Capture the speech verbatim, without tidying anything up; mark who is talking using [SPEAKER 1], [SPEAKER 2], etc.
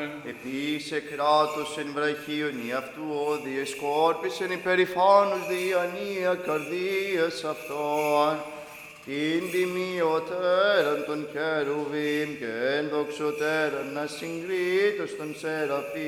[SPEAKER 1] Επίσε κράτος εν βραχίων αυτού όδη εσκόρπισεν υπερηφάνους διανία καρδίας αυτών. Την τιμιωτέραν των κερουβίμ και εν δοξωτέραν να συγκρίτως των σεραφείμ